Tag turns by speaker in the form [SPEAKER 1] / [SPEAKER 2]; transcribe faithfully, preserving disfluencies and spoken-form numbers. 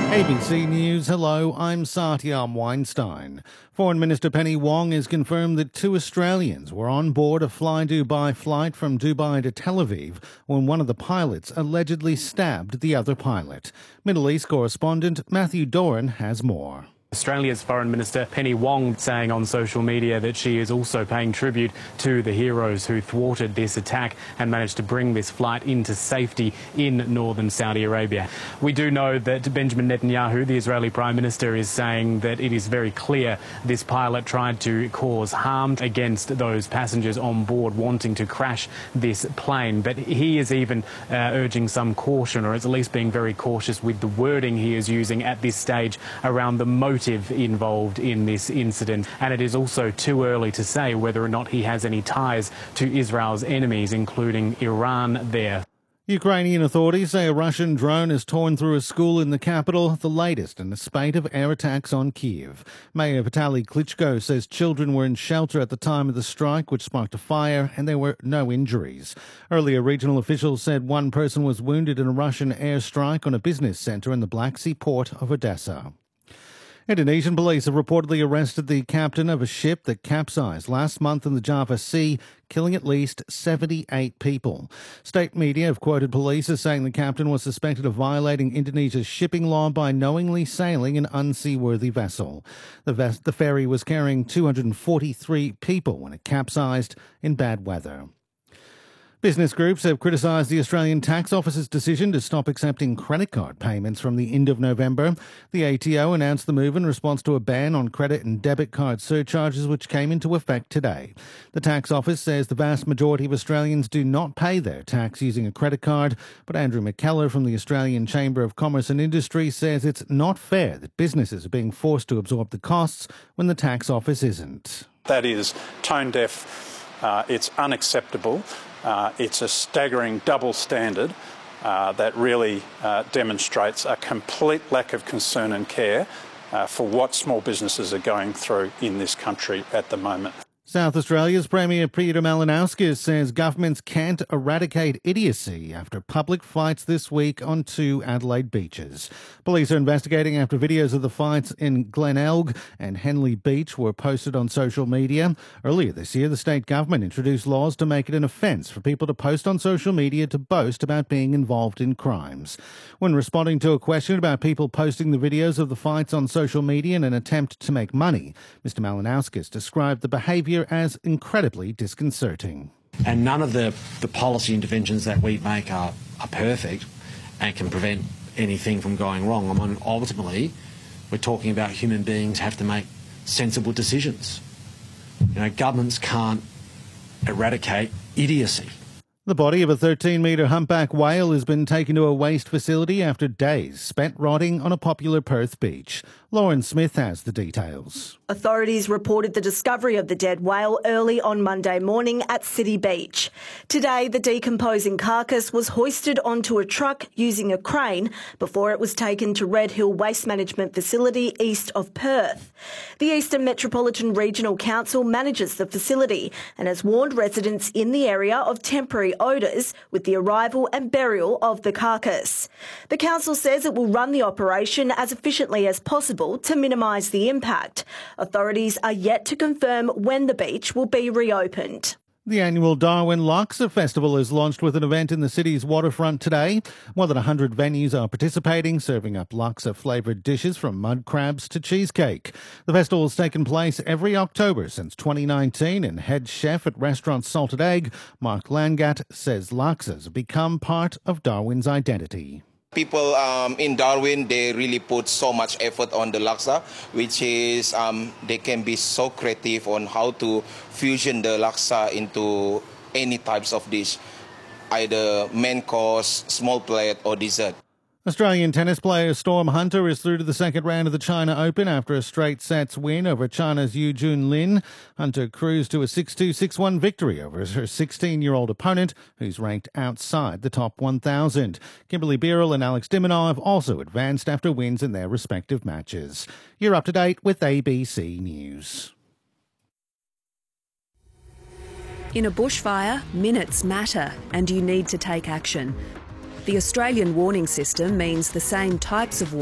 [SPEAKER 1] A B C News, hello, I'm Satyam Weinstein. Foreign Minister Penny Wong has confirmed that two Australians were on board a Fly Dubai flight from Dubai to Tel Aviv when one of the pilots allegedly stabbed the other pilot. Middle East correspondent Matthew Doran has more.
[SPEAKER 2] Australia's Foreign Minister Penny Wong saying on social media that she is also paying tribute to the heroes who thwarted this attack and managed to bring this flight into safety in northern Saudi Arabia. We do know that Benjamin Netanyahu, the Israeli Prime Minister, is saying that it is very clear this pilot tried to cause harm against those passengers on board wanting to crash this plane. But he is even uh, urging some caution, or at least being very cautious with the wording he is using at this stage around the motive involved in this incident, and it is also too early to say whether or not he has any ties to Israel's enemies, including Iran there.
[SPEAKER 1] Ukrainian authorities say a Russian drone has torn through a school in the capital, the latest in a spate of air attacks on Kyiv. Mayor Vitaly Klitschko says children were in shelter at the time of the strike, which sparked a fire, and there were no injuries. Earlier, regional officials said one person was wounded in a Russian airstrike on a business centre in the Black Sea port of Odessa. Indonesian police have reportedly arrested the captain of a ship that capsized last month in the Java Sea, killing at least seventy-eight people. State media have quoted police as saying the captain was suspected of violating Indonesia's shipping law by knowingly sailing an unseaworthy vessel. The, ves- the ferry was carrying two hundred forty-three people when it capsized in bad weather. Business groups have criticised the Australian Tax Office's decision to stop accepting credit card payments from the end of November. The A T O announced the move in response to a ban on credit and debit card surcharges which came into effect today. The Tax Office says the vast majority of Australians do not pay their tax using a credit card, but Andrew McKellar from the Australian Chamber of Commerce and Industry says it's not fair that businesses are being forced to absorb the costs when the Tax Office isn't.
[SPEAKER 3] That is tone deaf, uh, it's unacceptable. Uh, it's a staggering double standard uh, that really uh, demonstrates a complete lack of concern and care uh, for what small businesses are going through in this country at the moment.
[SPEAKER 1] South Australia's Premier Peter Malinauskas says governments can't eradicate idiocy after public fights this week on two Adelaide beaches. Police are investigating after videos of the fights in Glenelg and Henley Beach were posted on social media. Earlier this year, the state government introduced laws to make it an offence for people to post on social media to boast about being involved in crimes. When responding to a question about people posting the videos of the fights on social media in an attempt to make money, Mister Malinauskas described the behaviour as incredibly disconcerting.
[SPEAKER 4] And none of the, the policy interventions that we make are, are perfect and can prevent anything from going wrong. I mean, ultimately, we're talking about human beings have to make sensible decisions. You know, governments can't eradicate idiocy.
[SPEAKER 1] The body of a thirteen-metre humpback whale has been taken to a waste facility after days spent rotting on a popular Perth beach. Lauren Smith has the details.
[SPEAKER 5] Authorities reported the discovery of the dead whale early on Monday morning at City Beach. Today, the decomposing carcass was hoisted onto a truck using a crane before it was taken to Red Hill Waste Management Facility east of Perth. The Eastern Metropolitan Regional Council manages the facility and has warned residents in the area of temporary odours with the arrival and burial of the carcass. The council says it will run the operation as efficiently as possible to minimise the impact. Authorities are yet to confirm when the beach will be reopened.
[SPEAKER 1] The annual Darwin Laksa Festival is launched with an event in the city's waterfront today. More than one hundred venues are participating, serving up laksa-flavoured dishes from mud crabs to cheesecake. The festival has taken place every October since twenty nineteen, and head chef at restaurant Salted Egg, Mark Langat, says laksas have become part of Darwin's identity.
[SPEAKER 6] People um, in Darwin, they really put so much effort on the laksa, which is um, they can be so creative on how to fusion the laksa into any types of dish, either main course, small plate or dessert.
[SPEAKER 1] Australian tennis player Storm Hunter is through to the second round of the China Open after a straight sets win over China's Yu Jun Lin. Hunter cruised to a six two, six one victory over her sixteen-year-old opponent, who's ranked outside the top one thousand. Kimberly Birrell and Alex Diminov also advanced after wins in their respective matches. You're up to date with A B C News.
[SPEAKER 7] In a bushfire, minutes matter and you need to take action. The Australian warning system means the same types of